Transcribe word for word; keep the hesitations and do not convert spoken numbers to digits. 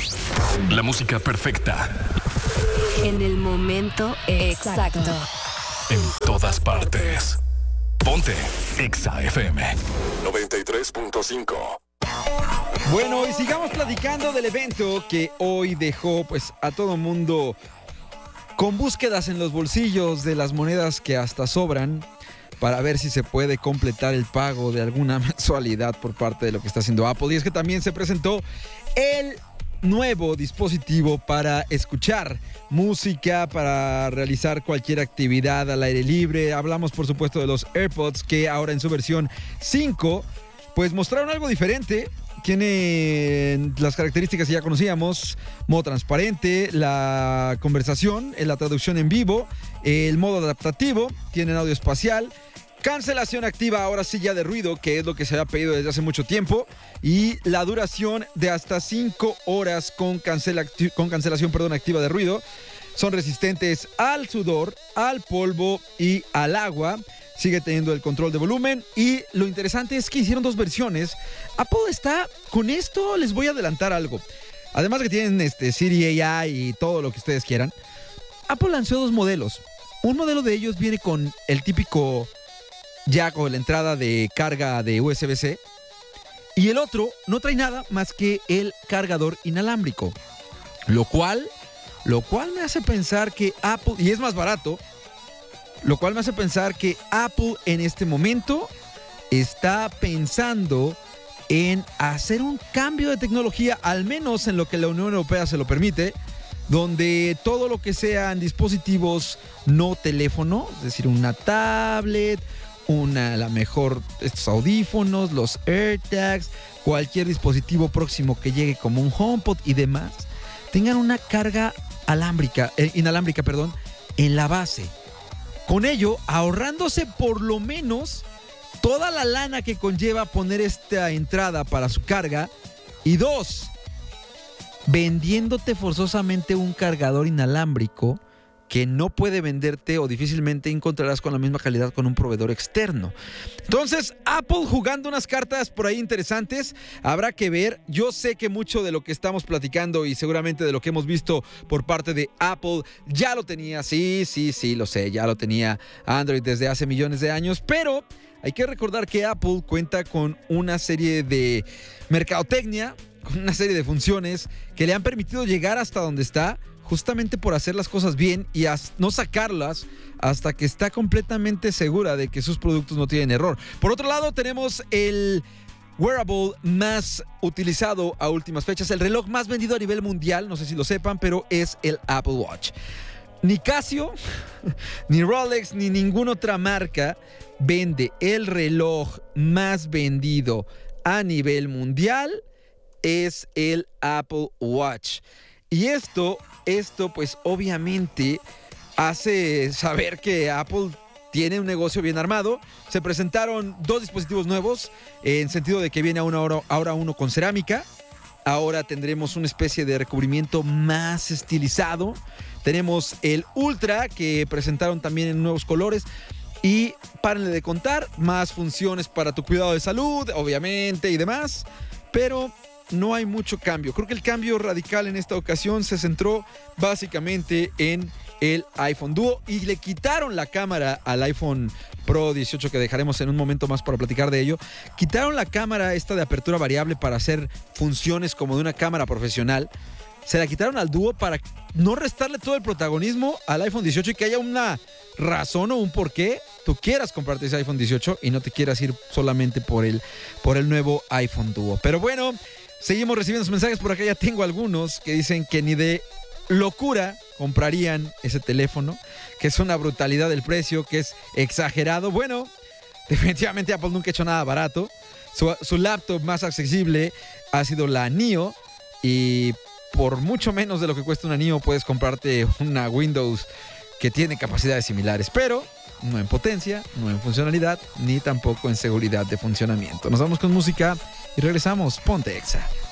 La música perfecta. En el momento exacto. En todas partes. Ponte Exa F M noventa y tres punto cinco. Bueno, y sigamos platicando del evento que hoy dejó pues a todo mundo con búsquedas en los bolsillos de las monedas que hasta sobran para ver si se puede completar el pago de alguna mensualidad por parte de lo que está haciendo Apple. Y es que también se presentó el nuevo dispositivo para escuchar música, para realizar cualquier actividad al aire libre. Hablamos, por supuesto, de los AirPods, que ahora en su versión cinco, pues mostraron algo diferente. Tiene las características que ya conocíamos: modo transparente, la conversación, la traducción en vivo, el modo adaptativo, tienen audio espacial, cancelación activa, ahora sí ya de ruido, que es lo que se había pedido desde hace mucho tiempo, y la duración de hasta cinco horas con, cancela, con cancelación perdón, activa de ruido. Son resistentes al sudor, al polvo y al agua. Sigue teniendo el control de volumen, y lo interesante es que hicieron dos versiones. Apple está con esto, les voy a adelantar algo. Además de que tienen este Siri A I y todo lo que ustedes quieran, Apple lanzó dos modelos. Un modelo de ellos viene con el típico jack o la entrada de carga de U S B C, y el otro no trae nada más que el cargador inalámbrico, lo cual, lo cual me hace pensar que Apple, y es más barato, lo cual me hace pensar que Apple en este momento está pensando en hacer un cambio de tecnología, al menos en lo que la Unión Europea se lo permite, donde todo lo que sean dispositivos no teléfono, es decir, una tablet, una, a lo mejor estos audífonos, los AirTags, cualquier dispositivo próximo que llegue como un HomePod y demás, tengan una carga alámbrica, eh, inalámbrica, perdón, en la base. Con ello, ahorrándose por lo menos toda la lana que conlleva poner esta entrada para su carga. Y dos, vendiéndote forzosamente un cargador inalámbrico que no puede venderte o difícilmente encontrarás con la misma calidad con un proveedor externo. Entonces, Apple jugando unas cartas por ahí interesantes. Habrá que ver. Yo sé que mucho de lo que estamos platicando y seguramente de lo que hemos visto por parte de Apple ya lo tenía. Sí, sí, sí, lo sé. Ya lo tenía Android desde hace millones de años. Pero hay que recordar que Apple cuenta con una serie de mercadotecnia, con una serie de funciones que le han permitido llegar hasta donde está, justamente por hacer las cosas bien y no sacarlas hasta que está completamente segura de que sus productos no tienen error. Por otro lado, tenemos el wearable más utilizado a últimas fechas, el reloj más vendido a nivel mundial, no sé si lo sepan, pero es el Apple Watch. Ni Casio, ni Rolex, ni ninguna otra marca vende el reloj más vendido a nivel mundial, es el Apple Watch. Y esto, esto pues obviamente hace saber que Apple tiene un negocio bien armado. Se presentaron dos dispositivos nuevos, en sentido de que viene ahora, ahora uno con cerámica. Ahora tendremos una especie de recubrimiento más estilizado. Tenemos el Ultra, que presentaron también en nuevos colores. Y párenle de contar, más funciones para tu cuidado de salud, obviamente, y demás. Pero no hay mucho cambio. Creo que el cambio radical en esta ocasión se centró básicamente en el iPhone Duo, y le quitaron la cámara al iPhone Pro dieciocho, que dejaremos en un momento más para platicar de ello. Quitaron la cámara esta de apertura variable para hacer funciones como de una cámara profesional. Se la quitaron al Duo para no restarle todo el protagonismo al iPhone dieciocho y que haya una razón o un por qué tú quieras comprarte ese iPhone dieciocho y no te quieras ir solamente por el, por el nuevo iPhone Duo. Pero bueno, seguimos recibiendo mensajes por acá. Ya tengo algunos que dicen que ni de locura comprarían ese teléfono, que es una brutalidad del precio, que es exagerado. Bueno, definitivamente Apple nunca ha hecho nada barato. Su, su laptop más accesible ha sido la Neo, y por mucho menos de lo que cuesta una Neo puedes comprarte una Windows que tiene capacidades similares, pero no en potencia, no en funcionalidad, ni tampoco en seguridad de funcionamiento. Nos vamos con música y regresamos. Ponte Exa.